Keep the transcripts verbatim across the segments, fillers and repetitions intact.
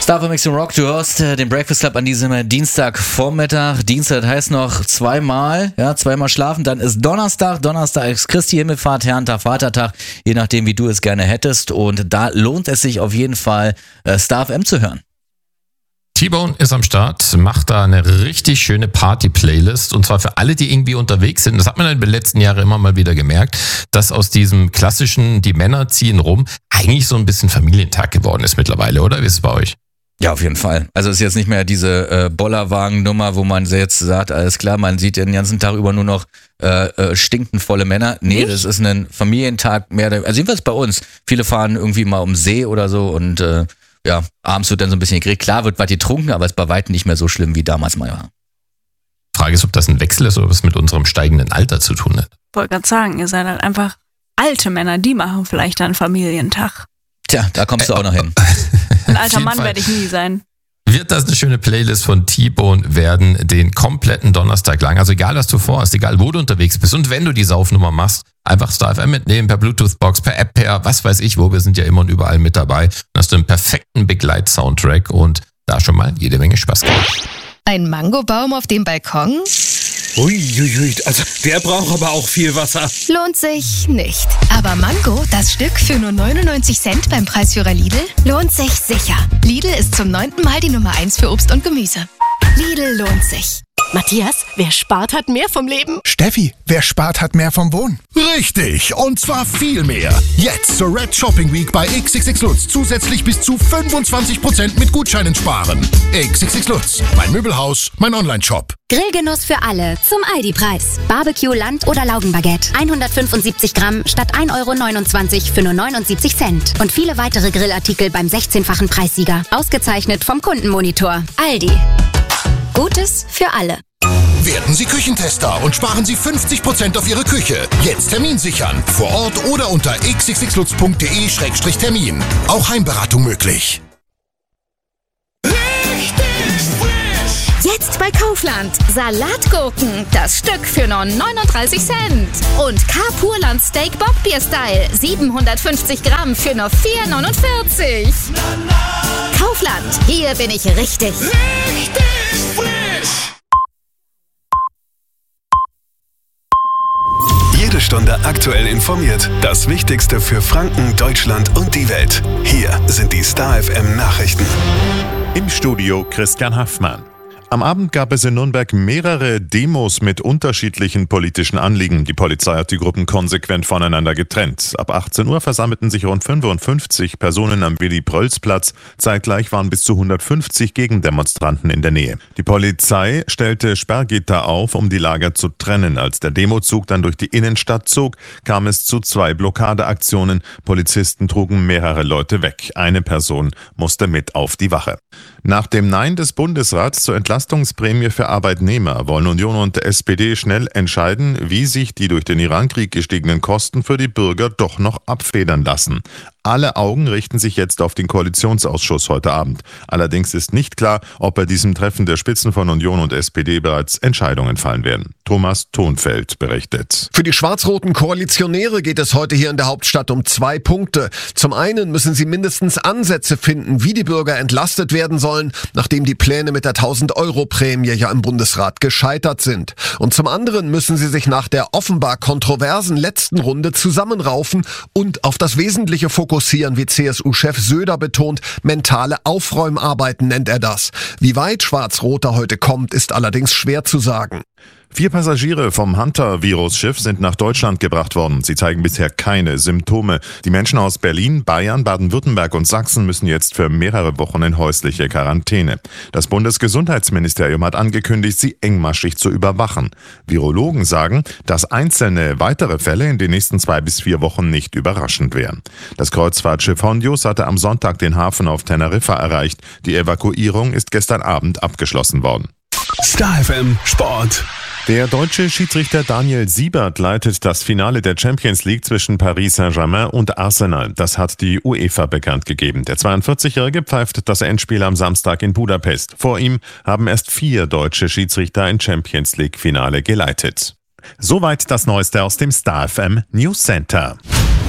Star F M Mix and Rock, du hörst äh, den Breakfast Club an diesem Dienstagvormittag. Dienstag heißt noch zweimal, ja, zweimal schlafen. Dann ist Donnerstag, Donnerstag ist Christi Himmelfahrt, Herrentag, Vatertag, je nachdem, wie du es gerne hättest. Und da lohnt es sich auf jeden Fall, äh, Star F M zu hören. T-Bone ist am Start, macht da eine richtig schöne Party-Playlist und zwar für alle, die irgendwie unterwegs sind. Das hat man in den letzten Jahren immer mal wieder gemerkt, dass aus diesem klassischen, die Männer ziehen rum, eigentlich so ein bisschen Familientag geworden ist mittlerweile, oder? Wie ist es bei euch? Ja, auf jeden Fall. Also es ist jetzt nicht mehr diese äh, Bollerwagen-Nummer, wo man jetzt sagt, alles klar, man sieht den ganzen Tag über nur noch äh, äh, stinkend volle Männer. Nee, nicht? Das ist ein Familientag mehr, also jedenfalls bei uns. Viele fahren irgendwie mal um See oder so und äh, ja, abends wird dann so ein bisschen gekriegt. Klar wird was getrunken, aber es ist bei weitem nicht mehr so schlimm, wie damals mal war. Frage ist, ob das ein Wechsel ist oder was mit unserem steigenden Alter zu tun hat. Ich wollte gerade sagen, ihr seid halt einfach alte Männer, die machen vielleicht einen Familientag. Tja, da kommst du auch noch hin. Ein alter Mann werde ich nie sein. Wird das eine schöne Playlist von T-Bone werden, den kompletten Donnerstag lang. Also egal, was du vorhast, egal, wo du unterwegs bist. Und wenn du die Saufnummer machst, einfach Star F M mitnehmen, per Bluetooth-Box, per App, per was weiß ich wo. Wir sind ja immer und überall mit dabei. Dann hast du einen perfekten Begleit-Soundtrack und da schon mal jede Menge Spaß gehabt. Ein Mangobaum auf dem Balkon? Uiuiui, also der braucht aber auch viel Wasser. Lohnt sich nicht. Aber Mango, das Stück für nur neunundneunzig Cent beim Preisführer Lidl, lohnt sich sicher. Lidl ist zum neunten Mal die Nummer eins für Obst und Gemüse. Lidl lohnt sich. Matthias, wer spart, hat mehr vom Leben. Steffi, wer spart, hat mehr vom Wohnen. Richtig, und zwar viel mehr. Jetzt zur Red Shopping Week bei X X X Lutz zusätzlich bis zu fünfundzwanzig Prozent mit Gutscheinen sparen. X X X Lutz, mein Möbelhaus, mein Online-Shop. Grillgenuss für alle zum Aldi-Preis. Barbecue, Land- oder Laugenbaguette. hundertfünfundsiebzig Gramm statt ein Euro neunundzwanzig für nur neunundsiebzig Cent. Und viele weitere Grillartikel beim sechzehnfachen Preissieger. Ausgezeichnet vom Kundenmonitor. Aldi. Gutes für alle. Werden Sie Küchentester und sparen Sie fünfzig Prozent auf Ihre Küche. Jetzt Termin sichern. Vor Ort oder unter x x x lutz punkt d e Schrägstrich Termin. Auch Heimberatung möglich. Jetzt bei Kaufland. Salatgurken. Das Stück für nur neununddreißig Cent. Und K-Purland Steak Bockbier Style. siebenhundertfünfzig Gramm für nur vier neunundvierzig. Kaufland. Hier bin ich richtig. Richtig frisch. Jede Stunde aktuell informiert. Das Wichtigste für Franken, Deutschland und die Welt. Hier sind die Star F M Nachrichten. Im Studio Christian Haffmann. Am Abend gab es in Nürnberg mehrere Demos mit unterschiedlichen politischen Anliegen. Die Polizei hat die Gruppen konsequent voneinander getrennt. Ab achtzehn Uhr versammelten sich rund fünfundfünfzig Personen am Willy-Prölz-Platz. Zeitgleich waren bis zu hundertfünfzig Gegendemonstranten in der Nähe. Die Polizei stellte Sperrgitter auf, um die Lager zu trennen. Als der Demozug dann durch die Innenstadt zog, kam es zu zwei Blockadeaktionen. Polizisten trugen mehrere Leute weg. Eine Person musste mit auf die Wache. Nach dem Nein des Bundesrats zur Entlastungsprämie für Arbeitnehmer wollen Union und S P D schnell entscheiden, wie sich die durch den Irankrieg gestiegenen Kosten für die Bürger doch noch abfedern lassen. Alle Augen richten sich jetzt auf den Koalitionsausschuss heute Abend. Allerdings ist nicht klar, ob bei diesem Treffen der Spitzen von Union und S P D bereits Entscheidungen fallen werden. Thomas Thonfeld berichtet. Für die schwarz-roten Koalitionäre geht es heute hier in der Hauptstadt um zwei Punkte. Zum einen müssen sie mindestens Ansätze finden, wie die Bürger entlastet werden sollen, nachdem die Pläne mit der tausend-Euro-Prämie ja im Bundesrat gescheitert sind. Und zum anderen müssen sie sich nach der offenbar kontroversen letzten Runde zusammenraufen und auf das Wesentliche fokussieren, wie C S U-Chef Söder betont. Mentale Aufräumarbeiten nennt er das. Wie weit Schwarz-Rot heute kommt, ist allerdings schwer zu sagen. Vier Passagiere vom Hunter-Virus-Schiff sind nach Deutschland gebracht worden. Sie zeigen bisher keine Symptome. Die Menschen aus Berlin, Bayern, Baden-Württemberg und Sachsen müssen jetzt für mehrere Wochen in häusliche Quarantäne. Das Bundesgesundheitsministerium hat angekündigt, sie engmaschig zu überwachen. Virologen sagen, dass einzelne weitere Fälle in den nächsten zwei bis vier Wochen nicht überraschend wären. Das Kreuzfahrtschiff Hondius hatte am Sonntag den Hafen auf Teneriffa erreicht. Die Evakuierung ist gestern Abend abgeschlossen worden. Star F M Sport. Der deutsche Schiedsrichter Daniel Siebert leitet das Finale der Champions League zwischen Paris Saint-Germain und Arsenal. Das hat die UEFA bekannt gegeben. Der zweiundvierzigjährige pfeift das Endspiel am Samstag in Budapest. Vor ihm haben erst vier deutsche Schiedsrichter ein Champions League Finale geleitet. Soweit das Neueste aus dem Star F M News Center.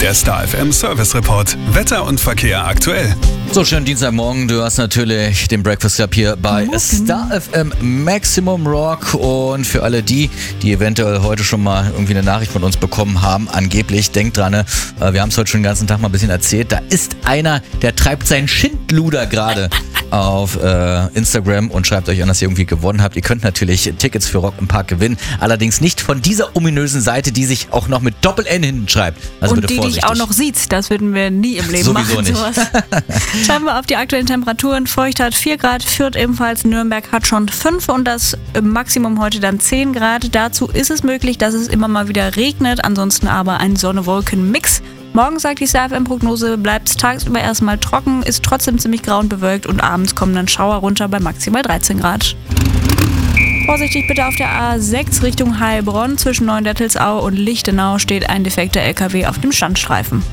Der Star F M Service Report. Wetter und Verkehr aktuell. So, schönen Dienstagmorgen. Du hast natürlich den Breakfast Club hier bei Morgen. Star F M Maximum Rock. Und für alle die, die eventuell heute schon mal irgendwie eine Nachricht von uns bekommen haben, angeblich, denkt dran, äh, wir haben es heute schon den ganzen Tag mal ein bisschen erzählt, da ist einer, der treibt seinen Schindluder gerade auf äh, Instagram und schreibt euch an, dass ihr irgendwie gewonnen habt. Ihr könnt natürlich Tickets für Rock im Park gewinnen, allerdings nicht von dieser ominösen Seite, die sich auch noch mit Doppel-N hinten schreibt. Also und bitte die vorsichtig. dich auch noch sieht, das würden wir nie im Leben Sowieso machen. Nicht. Sowas. Schauen wir auf die aktuellen Temperaturen. Feucht hat vier Grad, Fürth ebenfalls, Nürnberg hat schon fünf und das Maximum heute dann zehn Grad. Dazu ist es möglich, dass es immer mal wieder regnet, ansonsten aber ein Sonne-Wolken-Mix. Morgen sagt die Star F M-Prognose, bleibt es tagsüber erstmal trocken, ist trotzdem ziemlich grau und bewölkt und abends kommen dann Schauer runter bei maximal dreizehn Grad. Vorsichtig bitte auf der A sechs Richtung Heilbronn. Zwischen Neuendettelsau und Lichtenau steht ein defekter L K W auf dem Standstreifen.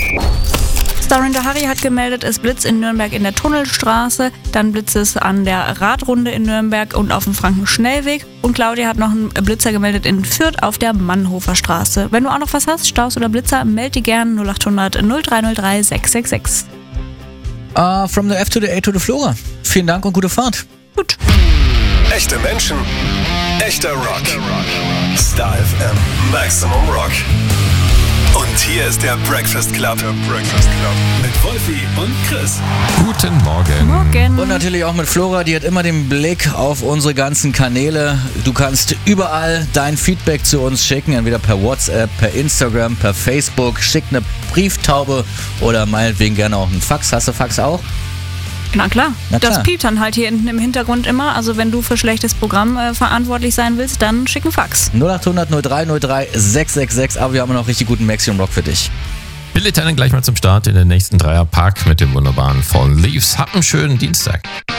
Starrinder Harry hat gemeldet, es blitzt in Nürnberg in der Tunnelstraße, dann blitzt es an der Radrunde in Nürnberg und auf dem Frankenschnellweg. Und Claudia hat noch einen Blitzer gemeldet in Fürth auf der Mannhofer Straße. Wenn du auch noch was hast, Staus oder Blitzer, melde die gerne null acht hundert null drei null drei sechs sechs sechs. Uh, from the F to the A to the Flora. Vielen Dank und gute Fahrt. Gut. Echte Menschen, echter Rock. Star F M Maximum Rock. Und hier ist der Breakfast Club. Der Breakfast Club. Mit Wolfi und Chris. Guten Morgen. Morgen. Und natürlich auch mit Flora, die hat immer den Blick auf unsere ganzen Kanäle. Du kannst überall dein Feedback zu uns schicken, entweder per WhatsApp, per Instagram, per Facebook. Schick eine Brieftaube oder meinetwegen gerne auch einen Fax. Hast du Fax auch? Na klar. Na klar. Das piept dann halt hier hinten im Hintergrund immer. Also wenn du für schlechtes Programm äh, verantwortlich sein willst, dann schick einen Fax. null acht hundert null drei null drei sechs sechs sechs. Aber wir haben noch richtig guten Maximum Rock für dich. Billy Tannen gleich mal zum Start in den nächsten Dreierpark mit dem wunderbaren Fallen Leaves. Habt einen schönen Dienstag.